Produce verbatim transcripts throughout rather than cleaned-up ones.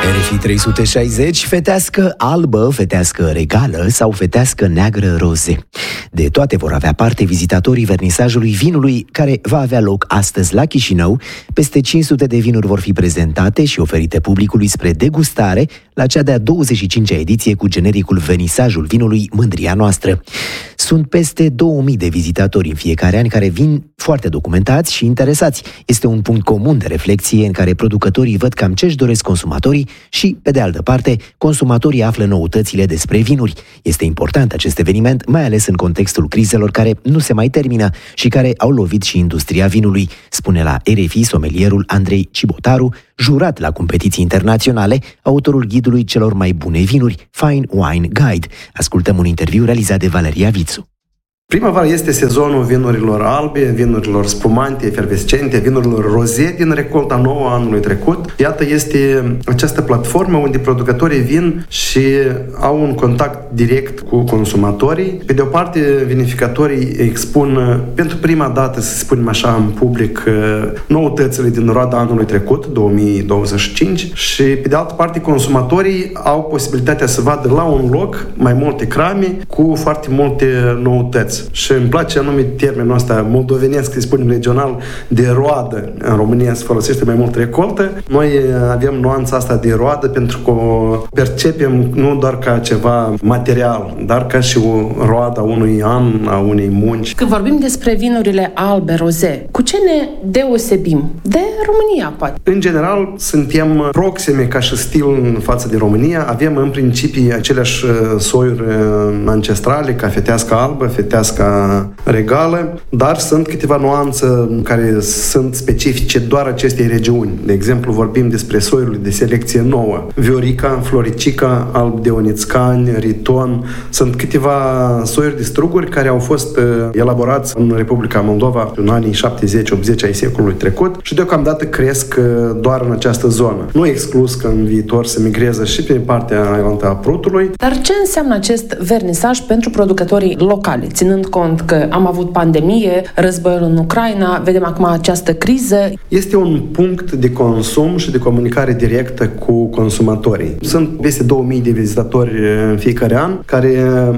R F I trei sute șaizeci, fetească albă, fetească regală sau fetească neagră roze. De toate vor avea parte vizitatorii vernisajului vinului, care va avea loc astăzi la Chișinău. Peste cinci sute de vinuri vor fi prezentate și oferite publicului spre degustare la cea de-a douăzeci și cincea ediție cu genericul Vernisajul vinului Mândria noastră. Sunt peste două mii de vizitatori în fiecare an care vin foarte documentați și interesați. Este un punct comun de reflexie în care producătorii văd cam ce își doresc consumatorii și, pe de altă parte, consumatorii află noutățile despre vinuri. Este important acest eveniment, mai ales în contextul crizelor care nu se mai termină și care au lovit și industria vinului, spune la R F I somelierul Andrei Cibotaru, jurat la competiții internaționale, autorul ghidului celor mai bune vinuri, Fine Wine Guide. Ascultăm un interviu realizat de Valeria Vițu. Primăvara este sezonul vinurilor albe, vinurilor spumante, efervescente, vinurilor roze din recolta nouă anului trecut. Iată, este această platformă unde producătorii vin și au un contact direct cu consumatorii. Pe de o parte, vinificatorii expun pentru prima dată, să spunem așa, în public, noutățile din roada anului trecut, două mii douăzeci și cinci, și pe de altă parte, consumatorii au posibilitatea să vadă la un loc mai multe crame cu foarte multe noutăți. Și îmi place anume termenul ăsta moldovenesc, să spunem regional, de roadă. În România se folosește mai mult recoltă. Noi avem nuanța asta de roadă pentru că o percepem nu doar ca ceva material, dar ca și o roadă a unui an, a unei munci. Când vorbim despre vinurile albe, roze, cu ce ne deosebim de România, poate? În general, suntem proxime ca și stil în față de România. Avem în principiu aceleași soiuri ancestrale, ca fetească albă, fetească ca regală, dar sunt câteva nuanțe care sunt specifice doar acestei regiuni. De exemplu, vorbim despre soiurile de selecție nouă. Viorica, Floricica, Alb de Onițcani, Riton. Sunt câteva soiuri de struguri care au fost elaborați în Republica Moldova în anii șaptezeci optzeci ai secolului trecut și deocamdată cresc doar în această zonă. Nu exclus că în viitor se migreze și pe partea ailaltă a Prutului. Dar ce înseamnă acest vernisaj pentru producătorii locali? Ținând cont că am avut pandemie, războiul în Ucraina, vedem acum această criză. Este un punct de consum și de comunicare directă cu consumatorii. Sunt peste două mii de vizitatori în fiecare an care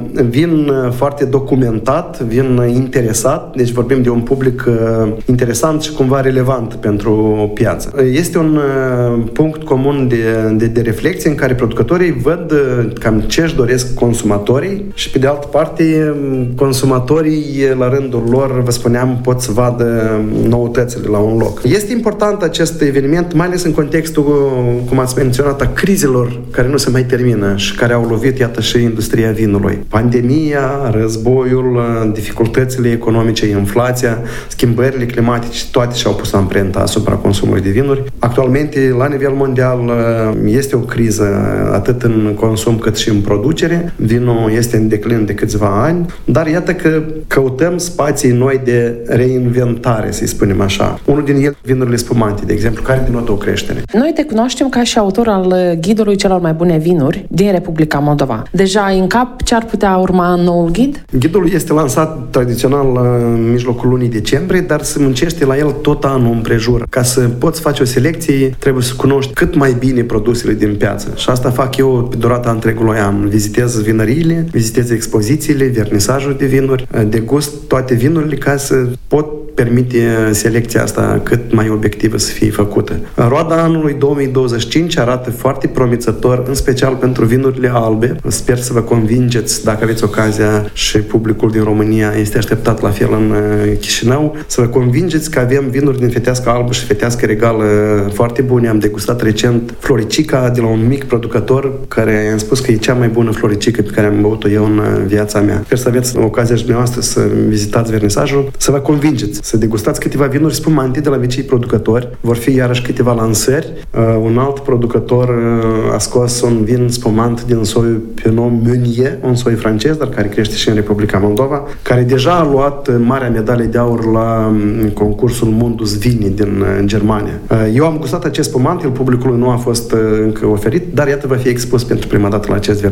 vin foarte documentat, vin interesat, deci vorbim de un public interesant și cumva relevant pentru piață. Este un punct comun de, de, de reflexie în care producătorii văd cam ce își doresc consumatorii și pe de altă parte consumatorii, la rândul lor, vă spuneam, pot să vadă noutățile la un loc. Este important acest eveniment, mai ales în contextul, cum ați menționat, a crizelor care nu se mai termină și care au lovit, iată, și industria vinului. Pandemia, războiul, dificultățile economice, inflația, schimbările climatice, toate și-au pus amprenta asupra consumului de vinuri. Actualmente, la nivel mondial, este o criză atât în consum cât și în producere. Vinul este în declin de câțiva ani, dar iată că căutăm spații noi de reinventare, să-i spunem așa. Unul din ele, vinurile spumante, de exemplu, care denotă o creștere. Noi te cunoaștem ca și autor al ghidului celor mai bune vinuri din Republica Moldova. Deja ai în cap ce ar putea urma în noul ghid? Ghidul este lansat tradițional în mijlocul lunii decembrie, dar se muncește la el tot anul împrejur. Ca să poți face o selecție, trebuie să cunoști cât mai bine produsele din piață. Și asta fac eu pe durata întregului an. Vizitez vinăriile, vizitez expozițiile, vernisajul de vinuri, degust toate vinurile ca să pot permite selecția asta cât mai obiectivă să fie făcută. Roada anului două mii douăzeci și cinci arată foarte promițător, în special pentru vinurile albe. Sper să vă convingeți, dacă aveți ocazia și publicul din România este așteptat la fel în Chișinău, să vă convingeți că avem vinuri din fetească albă și fetească regală foarte bune. Am degustat recent Floricica de la un mic producător care i-am spus că e cea mai bună floricică pe care am băut-o eu în viața mea. Sper să aveți ocazia și dumneavoastră să vizitați vernisajul, să vă convingeți, să degustați câteva vinuri spumante de la vecii producători. Vor fi iarăși câteva lansări. Uh, un alt producător uh, a scos un vin spumant din soiul Pinot Meunier, un soi francez, dar care crește și în Republica Moldova, care deja a luat marea medalie de aur la um, concursul Mundus Vini din uh, Germania. Uh, eu am gustat acest spumant, el publicului nu a fost uh, încă oferit, dar iată va fi expus pentru prima dată la acest vernisaj.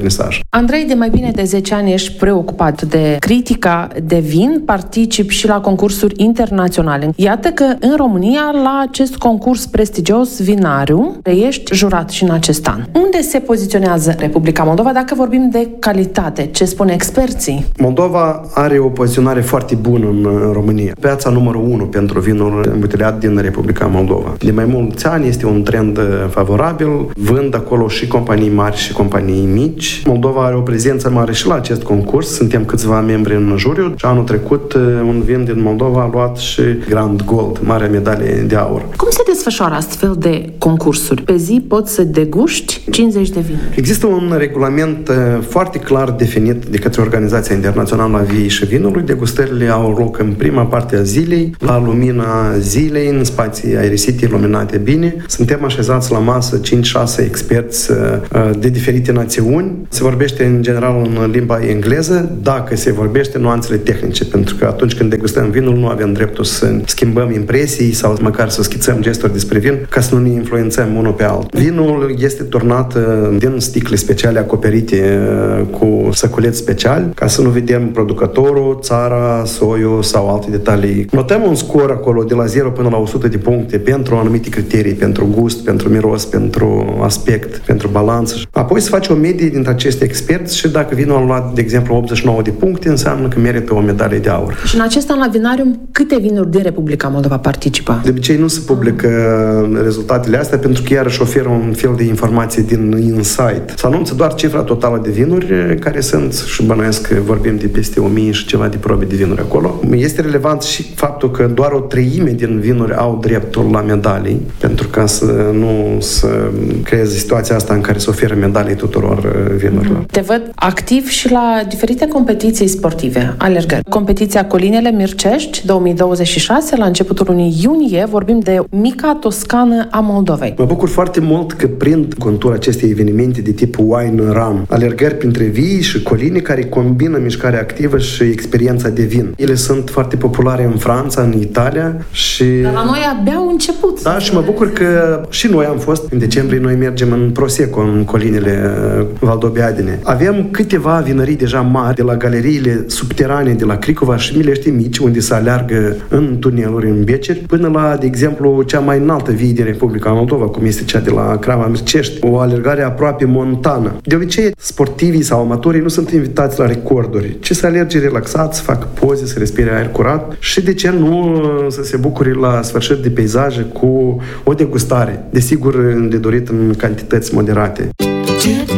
Andrei, de mai bine de zece ani ești preocupat de critica de vin, participi și la concursuri internaționale. Iată că în România, la acest concurs prestigios Vinariu, ești jurat și în acest an. Unde se poziționează Republica Moldova dacă vorbim de calitate? Ce spun experții? Moldova are o poziționare foarte bună în România. Piața numărul unu pentru vinul îmbuteliat din Republica Moldova. De mai mulți ani este un trend favorabil. Vând acolo și companii mari și companii mici. Moldova are o prezență mare și la acest concurs. Suntem câțiva membri în juriu. Și anul trecut un vin din Moldova a luat și Grand Gold, marea medalie de aur. Cum se desfășoară astfel de concursuri? Pe zi poți să deguști cincizeci de vinuri. Există un regulament foarte clar definit de către Organizația Internațională a Viei și Vinului. Degustările au loc în prima parte a zilei, la lumina zilei, în spații aerisite, iluminate bine. Suntem așezați la masă cinci șase experți de diferite națiuni. Se vorbește în general în limba engleză, dacă se vorbește nuanțele tehnice, pentru că atunci când degustăm vinul nu avem dreptul să schimbăm impresii sau măcar să schițăm gesturi despre vin ca să nu ne influențăm unul pe altul. Vinul este turnat din sticle speciale acoperite cu săculeți speciali ca să nu vedem producătorul, țara, soiul sau alte detalii. Notăm un scor acolo de la zero până la o sută de puncte pentru anumite criterii, pentru gust, pentru miros, pentru aspect, pentru balanță. Apoi se face o medie dintre acești experți și dacă vinul a luat, de exemplu, optzeci și nouă de puncte, înseamnă că merită o medalie de aur. Și în acest an la Vinarium, câte vinuri din Republica Moldova participă? De obicei nu se publică rezultatele astea pentru că iarăși oferă un fel de informație din insight. Se anunță doar cifra totală de vinuri care sunt, și bănuiesc că vorbim de peste o mie și ceva de probe de vinuri acolo. Este relevant și faptul că doar o treime din vinuri au dreptul la medalii, pentru ca să nu să creeze situația asta în care se oferă medalii tuturor vinurilor. Te văd activ și la diferite competiții sportive, alergări. Competiția Colinele Mircești două mii douăzeci și șase, la începutul lunii iunie, vorbim de mica Toscană a Moldovei. Mă bucur foarte mult că prind contura acestei evenimente de tip wine run, alergări printre vii și coline care combină mișcarea activă și experiența de vin. Ele sunt foarte populare în Franța, în Italia și... Dar la noi abia au început. Da, și mă bucur că și noi am fost. În decembrie noi mergem în Prosecco, în colinele Valdobiadene. Avem câteva vinării deja mari de la galeriile subterane de la Cricova și Milești Mici, unde se aleargă în tuneluri, în beceri, până la, de exemplu, cea mai înaltă vie din Republica Moldova, cum este cea de la Crama Mircești, o alergare aproape montană. De obicei, sportivii sau amatorii nu sunt invitați la recorduri, ci să alerge relaxat, să facă poze, să respire aer curat și, de ce nu, să se bucure la sfârșit de peisaje cu o degustare, desigur de dorit în cantități moderate.